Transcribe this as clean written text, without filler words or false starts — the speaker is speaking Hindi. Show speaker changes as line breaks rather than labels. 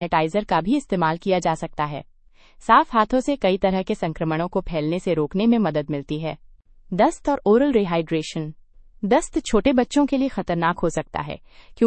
सैनिटाइजर का भी इस्तेमाल किया जा सकता है। साफ हाथों से कई तरह के संक्रमणों को फैलने से रोकने में मदद मिलती है। दस्त और ओरल रिहाइड्रेशन। दस्त छोटे बच्चों के लिए खतरनाक हो सकता है क्योंकि